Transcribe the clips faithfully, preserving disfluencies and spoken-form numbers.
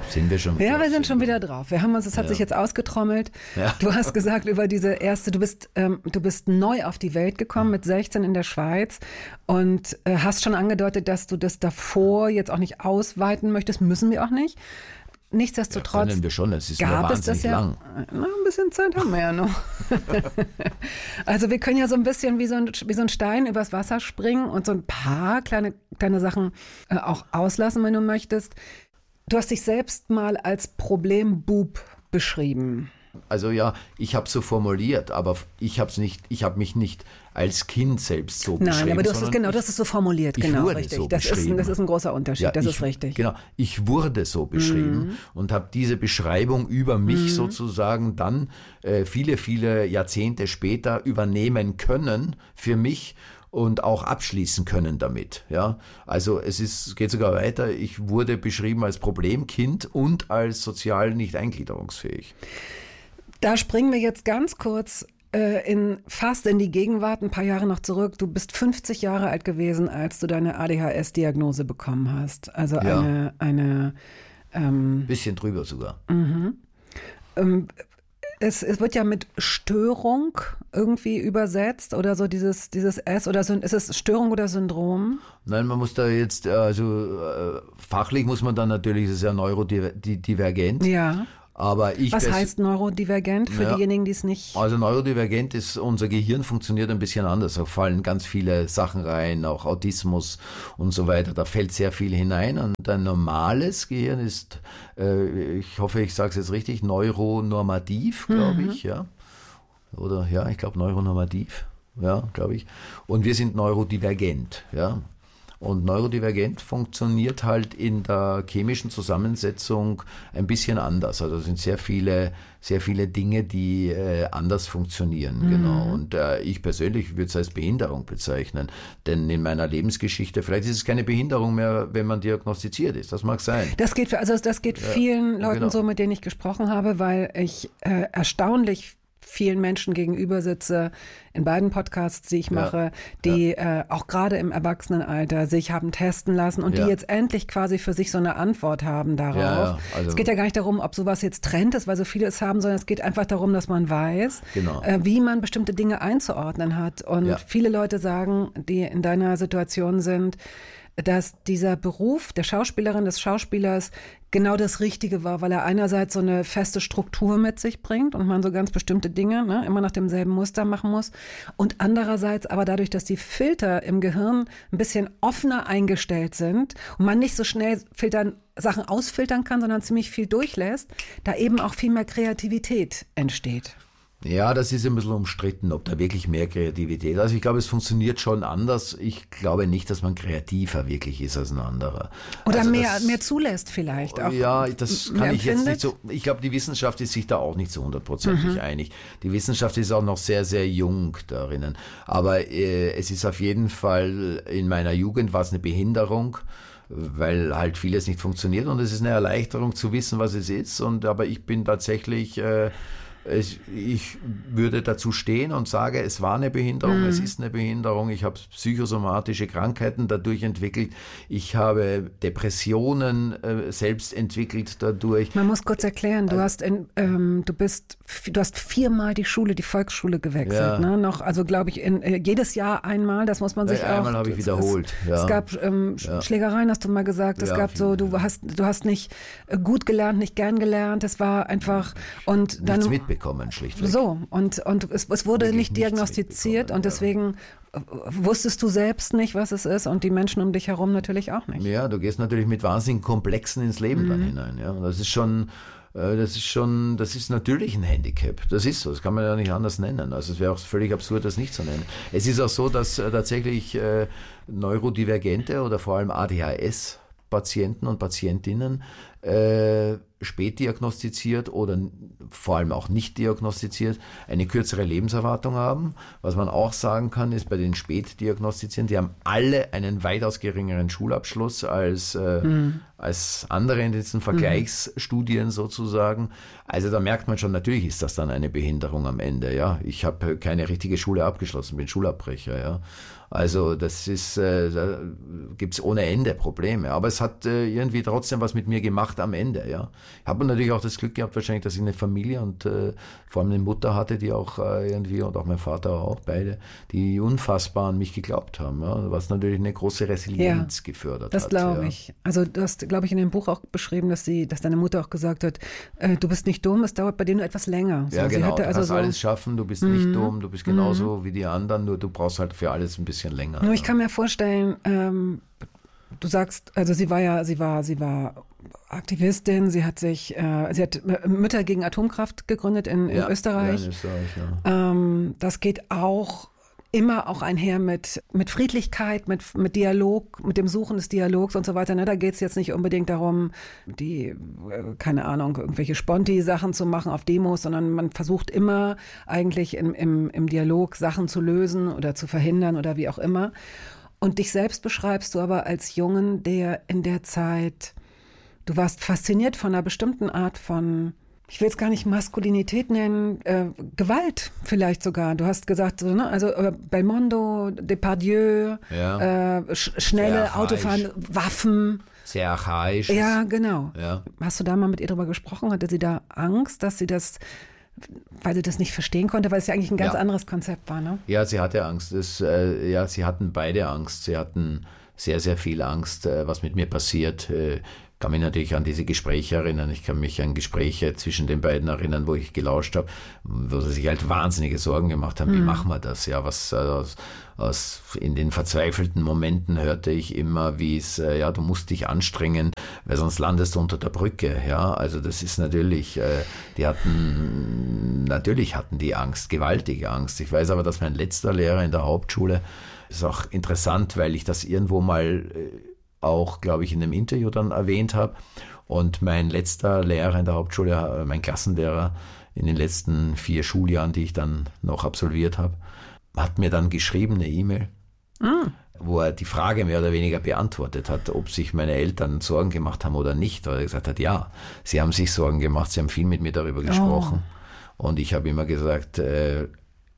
Sind wir schon wieder? Ja, wir sind schon wieder drauf. Wir haben uns, es hat ja. sich jetzt ausgetrommelt. Ja. Du hast gesagt über diese erste, du bist, ähm, du bist neu auf die Welt gekommen, mit sechzehn in der Schweiz und äh, hast schon angedeutet, dass du das davor jetzt auch nicht ausweiten möchtest, müssen wir auch nicht. Nichtsdestotrotz ja, können wir schon, es ist gab nur es das ja, lang. Na, ein bisschen Zeit haben wir ja noch. Also wir können ja so ein bisschen wie so ein, wie so ein Stein übers Wasser springen und so ein paar kleine, kleine Sachen äh, auch auslassen, wenn du möchtest. Du hast dich selbst mal als Problembub beschrieben. Also ja, ich habe es so formuliert, aber ich habe es nicht, ich habe mich nicht als Kind selbst so beschrieben. Nein, aber du hast es genau, du hast es so formuliert, ich genau, wurde richtig. So das beschrieben. ist, das ist ein großer Unterschied, ja, das ich, ist richtig. Genau, ich wurde so beschrieben mhm. und habe diese Beschreibung über mich mhm. sozusagen dann äh, viele, viele Jahrzehnte später übernehmen können für mich. Und auch abschließen können damit. Ja, also es ist, geht sogar weiter. Ich wurde beschrieben als Problemkind und als sozial nicht eingliederungsfähig. Da springen wir jetzt ganz kurz äh, in fast in die Gegenwart, ein paar Jahre noch zurück. Du bist fünfzig Jahre alt gewesen, als du deine A D H S-Diagnose bekommen hast. Also ja. eine, eine ähm, bisschen drüber sogar. Mhm. Ähm, Es, es wird ja mit Störung irgendwie übersetzt oder so dieses, dieses S oder so, ist es Störung oder Syndrom? Nein, man muss da jetzt, also äh, fachlich muss man dann natürlich, es ist ja neurodivergent. Ja. Aber ich Was heißt neurodivergent für ja, diejenigen, die es nicht... Also neurodivergent ist, unser Gehirn funktioniert ein bisschen anders. Da fallen ganz viele Sachen rein, auch Autismus und so weiter. Da fällt sehr viel hinein. Und ein normales Gehirn ist, äh, ich hoffe, ich sage es jetzt richtig, neuronormativ, glaube mhm. ich. Ja. Oder ja, ich glaube neuronormativ, ja, glaube ich. Und wir sind neurodivergent, ja. Und neurodivergent funktioniert halt in der chemischen Zusammensetzung ein bisschen anders. Also es sind sehr viele, sehr viele Dinge, die äh, anders funktionieren. Mhm. Genau. Und äh, ich persönlich würde es als Behinderung bezeichnen. Denn in meiner Lebensgeschichte, vielleicht ist es keine Behinderung mehr, wenn man diagnostiziert ist. Das mag sein. Das geht, für, also das geht ja, vielen Leuten genau. so, mit denen ich gesprochen habe, weil ich äh, erstaunlich vielen Menschen gegenüber sitze, in beiden Podcasts, die ich mache, ja, die ja. äh, auch gerade im Erwachsenenalter sich haben testen lassen und ja. die jetzt endlich quasi für sich so eine Antwort haben darauf. Ja, ja. Also, es geht ja gar nicht darum, ob sowas jetzt Trend ist, weil so viele es haben, sondern es geht einfach darum, dass man weiß, genau. äh, wie man bestimmte Dinge einzuordnen hat. Und ja. viele Leute sagen, die in deiner Situation sind, dass dieser Beruf der Schauspielerin, des Schauspielers genau das Richtige war, weil er einerseits so eine feste Struktur mit sich bringt und man so ganz bestimmte Dinge ne, immer nach demselben Muster machen muss und andererseits aber dadurch, dass die Filter im Gehirn ein bisschen offener eingestellt sind und man nicht so schnell filtern, Sachen ausfiltern kann, sondern ziemlich viel durchlässt, da eben auch viel mehr Kreativität entsteht. Ja, das ist ein bisschen umstritten, ob da wirklich mehr Kreativität. Also ich glaube, es funktioniert schon anders. Ich glaube nicht, dass man kreativer wirklich ist als ein anderer. Oder also mehr, das, mehr zulässt vielleicht auch. Ja, das kann ich empfindet. jetzt nicht so. Ich glaube, die Wissenschaft ist sich da auch nicht so hundertprozentig mhm. einig. Die Wissenschaft ist auch noch sehr, sehr jung darinnen. Aber äh, es ist auf jeden Fall, in meiner Jugend war es eine Behinderung, weil halt vieles nicht funktioniert und es ist eine Erleichterung zu wissen, was es ist. Und aber ich bin tatsächlich äh, Ich, ich würde dazu stehen und sage, es war eine Behinderung, mhm. es ist eine Behinderung, ich habe psychosomatische Krankheiten dadurch entwickelt, ich habe Depressionen äh, selbst entwickelt dadurch. Man muss kurz erklären, du hast in, ähm, du bist, du hast viermal die Schule, die Volksschule gewechselt, ja. ne? Noch, also glaube ich, in, äh, jedes Jahr einmal, das muss man sich ja, auch. Einmal habe ich wiederholt. Es, ja. es gab ähm, ja. Schlägereien, hast du mal gesagt, es ja, gab so, du hast, du hast nicht gut gelernt, nicht gern gelernt, es war einfach und dann nichts mitbekommen, schlichtweg. So, und, und es, es wurde Wirklich nicht diagnostiziert und deswegen ja. wusstest du selbst nicht, was es ist und die Menschen um dich herum natürlich auch nicht. Ja, du gehst natürlich mit wahnsinnigen Komplexen ins Leben mhm. dann hinein. Ja, und das ist schon, das ist schon, das ist natürlich ein Handicap. Das ist so, das kann man ja nicht anders nennen. Also es wäre auch völlig absurd, das nicht zu nennen. Es ist auch so, dass äh, tatsächlich äh, Neurodivergente oder vor allem A D H S Patienten und Patientinnen äh, spät diagnostiziert oder vor allem auch nicht diagnostiziert, eine kürzere Lebenserwartung haben. Was man auch sagen kann, ist bei den spät diagnostizierten, die haben alle einen weitaus geringeren Schulabschluss als, äh, mhm. als andere in diesen Vergleichsstudien mhm. sozusagen. Also da merkt man schon, natürlich ist das dann eine Behinderung am Ende. Ja, ich habe keine richtige Schule abgeschlossen, bin Schulabbrecher. Ja. Also das ist, äh, da gibt's ohne Ende Probleme. Aber es hat äh, irgendwie trotzdem was mit mir gemacht am Ende. Ja, ich habe natürlich auch das Glück gehabt, wahrscheinlich, dass ich eine Familie und äh, vor allem eine Mutter hatte, die auch äh, irgendwie und auch mein Vater auch beide, die unfassbar an mich geglaubt haben. Ja, was natürlich eine große Resilienz ja, gefördert das hat. Das glaube ja. ich. Also du hast, glaube ich, in dem Buch auch beschrieben, dass sie, dass deine Mutter auch gesagt hat, äh, du bist nicht dumm, es dauert bei dir nur etwas länger. So, ja, genau. Sie hatte du also kannst so, alles schaffen, du bist mm, nicht dumm, du bist genauso mm. wie die anderen, nur du brauchst halt für alles ein bisschen länger. Nur ich kann mir vorstellen, ähm, du sagst, also sie war ja, sie war, sie war Aktivistin, sie hat sich, äh, sie hat Mütter gegen Atomkraft gegründet in, ja, in Österreich. Ja, in Österreich ja. ähm, das geht auch immer auch einher mit, mit Friedlichkeit, mit, mit Dialog, mit dem Suchen des Dialogs und so weiter. Ne? Da geht es jetzt nicht unbedingt darum, die, keine Ahnung, irgendwelche Sponti-Sachen zu machen auf Demos, sondern man versucht immer eigentlich im, im, im Dialog Sachen zu lösen oder zu verhindern oder wie auch immer. Und dich selbst beschreibst du aber als Jungen, der in der Zeit, du warst fasziniert von einer bestimmten Art von, ich will es gar nicht Maskulinität nennen, äh, Gewalt vielleicht sogar. Du hast gesagt, so, ne? Also äh, Belmondo, Depardieu, ja. äh, sch schnelle Autofahren, Waffen. Sehr archaisch. Ja, genau. Ja. Hast du da mal mit ihr drüber gesprochen? Hatte sie da Angst, dass sie das, weil sie das nicht verstehen konnte, weil es ja eigentlich ein ganz ja. anderes Konzept war, ne? Ja, sie hatte Angst. Das, äh, ja, sie hatten beide Angst. Sie hatten sehr, sehr viel Angst, äh, was mit mir passiert. Äh, Ich kann mich natürlich an diese Gespräche erinnern. Ich kann mich an Gespräche zwischen den beiden erinnern, wo ich gelauscht habe, wo sie sich halt wahnsinnige Sorgen gemacht haben. Mhm. Wie machen wir das? Ja, was aus, aus in den verzweifelten Momenten hörte ich immer, wie es, äh, ja, du musst dich anstrengen, weil sonst landest du unter der Brücke. Ja, also das ist natürlich, äh, die hatten, natürlich hatten die Angst, gewaltige Angst. Ich weiß aber, dass mein letzter Lehrer in der Hauptschule, ist auch interessant, weil ich das irgendwo mal äh, auch, glaube ich, in einem Interview dann erwähnt habe. Und mein letzter Lehrer in der Hauptschule, mein Klassenlehrer in den letzten vier Schuljahren, die ich dann noch absolviert habe, hat mir dann geschrieben, eine E-Mail, mm. wo er die Frage mehr oder weniger beantwortet hat, ob sich meine Eltern Sorgen gemacht haben oder nicht. Weil er gesagt hat, ja, sie haben sich Sorgen gemacht, sie haben viel mit mir darüber gesprochen. Oh. Und ich habe immer gesagt, äh,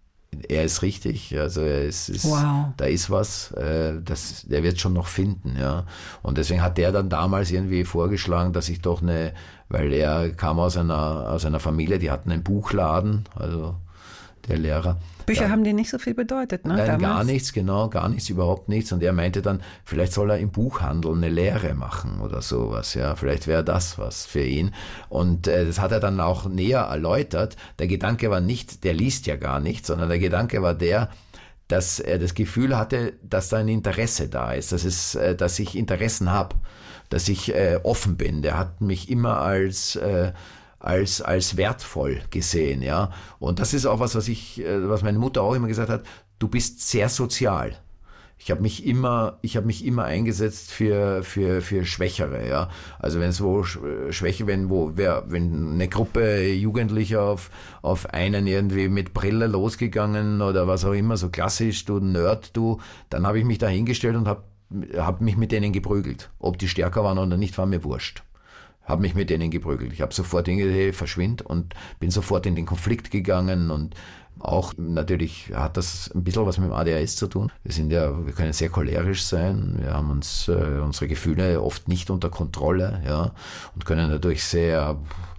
er ist richtig, also er ist, ist wow. da ist was, äh, das, der wird schon noch finden, ja. Und deswegen hat der dann damals irgendwie vorgeschlagen, dass ich doch eine, weil er kam aus einer, aus einer Familie, die hatten einen Buchladen, also der Lehrer. Bücher ja, haben dir nicht so viel bedeutet, ne? Nein, damals? gar nichts, genau, gar nichts, überhaupt nichts. Und er meinte dann, vielleicht soll er im Buchhandel eine Lehre machen oder sowas, ja, vielleicht wäre das was für ihn. Und äh, das hat er dann auch näher erläutert. Der Gedanke war nicht, der liest ja gar nicht, sondern der Gedanke war der, dass er das Gefühl hatte, dass da ein Interesse da ist, dass, es, äh, dass ich Interessen habe, dass ich äh, offen bin. Der hat mich immer als... Äh, als als wertvoll gesehen, ja. Und das ist auch was, was ich, was meine Mutter auch immer gesagt hat, du bist sehr sozial. Ich habe mich immer, ich habe mich immer eingesetzt für für für Schwächere, ja. Also wenn es wo Schwäche, wenn wo wer, wenn eine Gruppe Jugendlicher auf auf einen irgendwie mit Brille losgegangen oder was auch immer, so klassisch, du Nerd, du, dann habe ich mich da hingestellt und habe hab mich mit denen geprügelt. Ob die stärker waren oder nicht, war mir wurscht. Habe mich mit denen geprügelt. Ich habe sofort gesagt, hey, verschwind, und bin sofort in den Konflikt gegangen. Und auch natürlich hat das ein bisschen was mit dem A D H S zu tun. Wir sind ja, wir können sehr cholerisch sein. Wir haben uns äh, unsere Gefühle oft nicht unter Kontrolle, ja, und können dadurch sehr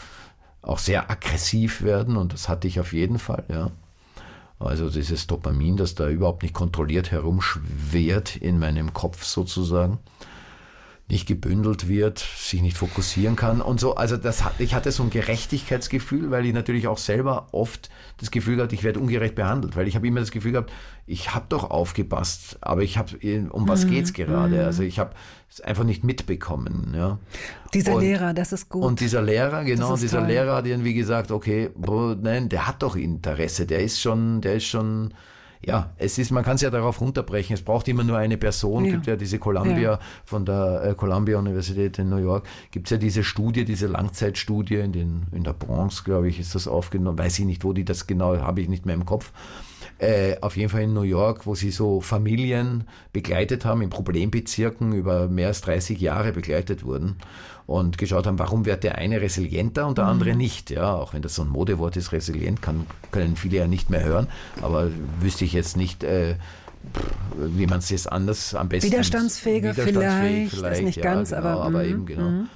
auch sehr aggressiv werden. Und das hatte ich auf jeden Fall, ja. Also dieses Dopamin, das da überhaupt nicht kontrolliert herumschwirrt in meinem Kopf sozusagen, nicht gebündelt wird, sich nicht fokussieren kann und so. Also das hat, ich hatte so ein Gerechtigkeitsgefühl, weil ich natürlich auch selber oft das Gefühl hatte, ich werde ungerecht behandelt, weil ich habe immer das Gefühl gehabt, ich habe doch aufgepasst, aber ich habe, um was geht's gerade? Also ich habe es einfach nicht mitbekommen. Ja. Dieser und, Lehrer, das ist gut. Und dieser Lehrer, genau, dieser toll. Lehrer hat irgendwie gesagt, okay, bro, nein, der hat doch Interesse, der ist schon, der ist schon, Ja, es ist, man kann es ja darauf runterbrechen. Es braucht immer nur eine Person. Es Ja. gibt ja diese Columbia, Ja. von der äh, Columbia Universität in New York, gibt es ja diese Studie, diese Langzeitstudie, in, den, in der Bronx, glaube ich, ist das aufgenommen. Weiß ich nicht, wo die das genau, habe ich nicht mehr im Kopf. Äh, auf jeden Fall in New York, wo sie so Familien begleitet haben, in Problembezirken über mehr als dreißig Jahre begleitet wurden und geschaut haben, warum wird der eine resilienter und der andere nicht. Ja, auch wenn das so ein Modewort ist, resilient, kann, können viele ja nicht mehr hören, aber wüsste ich jetzt nicht, äh, wie man es jetzt anders am besten... Widerstandsfähiger widerstandsfähig vielleicht, ist nicht ja, ganz, genau, aber, aber mm, eben, genau. mm.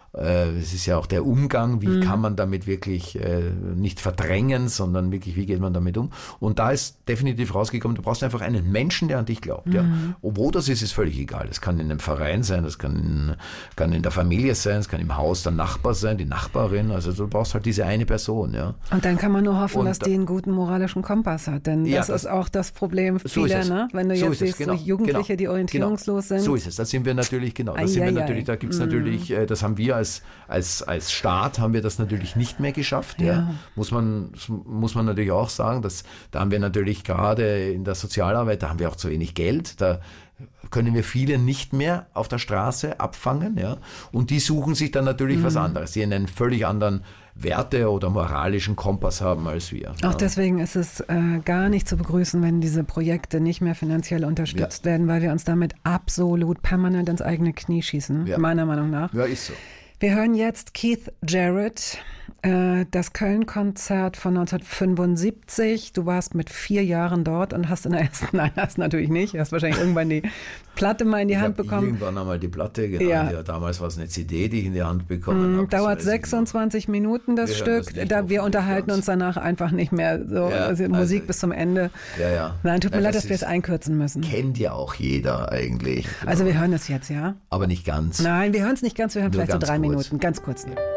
Es ist ja auch der Umgang, wie mhm. kann man damit wirklich äh, nicht verdrängen, sondern wirklich, wie geht man damit um? Und da ist definitiv rausgekommen, du brauchst einfach einen Menschen, der an dich glaubt. Mhm. Ja. Wo das ist, ist völlig egal. Das kann in einem Verein sein, das kann in, kann in der Familie sein, es kann im Haus der Nachbar sein, die Nachbarin. Also du brauchst halt diese eine Person. Ja. Und dann kann man nur hoffen, Und dass die einen guten moralischen Kompass hat. Denn ja, das, das ist auch das Problem so vieler, ne? Wenn du so jetzt siehst, genau, so Jugendliche, genau, die orientierungslos genau. sind. So ist es. Da sind wir natürlich, genau. Da Ai, sind ai, wir natürlich, ai. da gibt es Mhm. natürlich, äh, das haben wir als, als als Staat haben wir das natürlich nicht mehr geschafft. Ja. Ja. Muss man, muss man natürlich auch sagen, dass, da haben wir natürlich gerade in der Sozialarbeit, da haben wir auch zu wenig Geld, da können wir viele nicht mehr auf der Straße abfangen. Ja. Und die suchen sich dann natürlich mhm. was anderes, die einen völlig anderen Werte- oder moralischen Kompass haben als wir. Auch ja. deswegen ist es äh, gar nicht zu begrüßen, wenn diese Projekte nicht mehr finanziell unterstützt ja. werden, weil wir uns damit absolut permanent ins eigene Knie schießen, ja. meiner Meinung nach. Ja, ist so. Wir hören jetzt Keith Jarrett, äh, das Köln-Konzert von neunzehnhundertfünfundsiebzig. Du warst mit vier Jahren dort und hast in der ersten, nein, hast natürlich nicht, hast wahrscheinlich irgendwann die Platte mal in die ich Hand bekommen. Irgendwann einmal die Platte, genau. Ja. Ja, damals war es eine C D, die ich in die Hand bekommen mm, habe. Dauert sechsundzwanzig Minuten das wir Stück. Das da, wir unterhalten uns danach einfach nicht mehr. So, ja, also Musik also, bis zum Ende. Ja, ja. Nein, tut mir ja, leid, das dass wir es einkürzen müssen. Kennt ja auch jeder eigentlich. Also wir hören es jetzt, ja? Aber nicht ganz. Nein, wir hören es nicht ganz, wir hören Nur vielleicht so drei kurz. Minuten, ganz kurz. Ja.